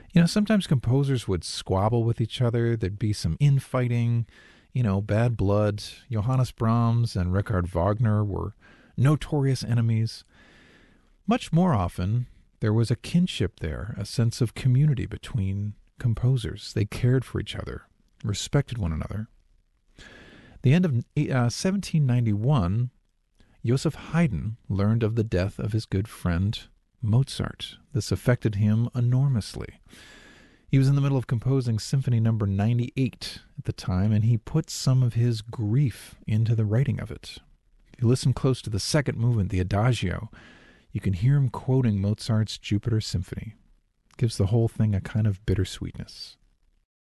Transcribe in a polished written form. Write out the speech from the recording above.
Sometimes composers would squabble with each other. There'd be some infighting, bad blood. Johannes Brahms and Richard Wagner were notorious enemies. Much more often, there was a kinship there, a sense of community between composers. They cared for each other, respected one another. The end of 1791, Joseph Haydn learned of the death of his good friend Mozart. This affected him enormously. He was in the middle of composing Symphony Number 98 at the time, and he put some of his grief into the writing of it. If you listen close to the second movement, the Adagio, you can hear him quoting Mozart's Jupiter Symphony. It gives the whole thing a kind of bittersweetness.